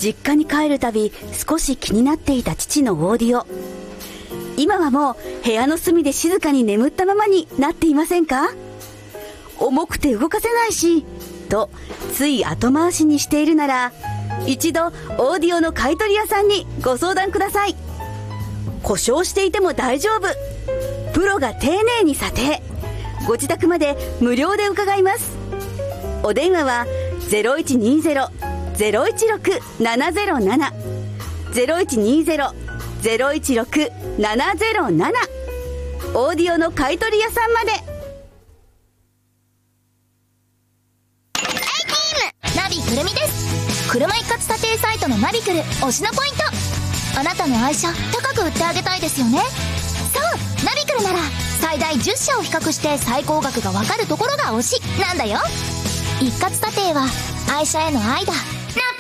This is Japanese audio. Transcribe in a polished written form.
実家に帰るたび少し気になっていた父のオーディオ。今はもう部屋の隅で静かに眠ったままになっていませんか？重くて動かせないしとつい後回しにしているなら、一度オーディオの買取屋さんにご相談ください。故障していても大丈夫、プロが丁寧に査定、ご自宅まで無料で伺います。お電話は 0120-016-707 0120-016-707 オーディオの買取屋さんまで。 ナビくるみです。車一括査定サイトのナビクル推しのポイント。あなたの愛車高く売ってあげたいですよね。そう、ナビクルなら最大10社を比較して最高額がわかるところが推しなんだよ。一括査定は愛車への愛だ。ナビ